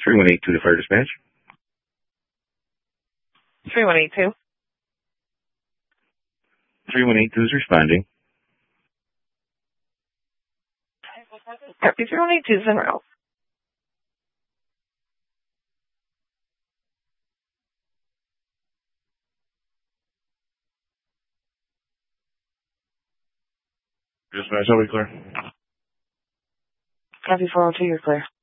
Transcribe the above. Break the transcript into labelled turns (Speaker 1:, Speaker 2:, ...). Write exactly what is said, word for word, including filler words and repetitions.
Speaker 1: three one eight two to fire dispatch.
Speaker 2: three one eight two.
Speaker 1: three one eight two is responding.
Speaker 2: Copy three one eight two is en route.
Speaker 1: Dispatch, I'll be clear.
Speaker 2: Copy four oh two, you're clear.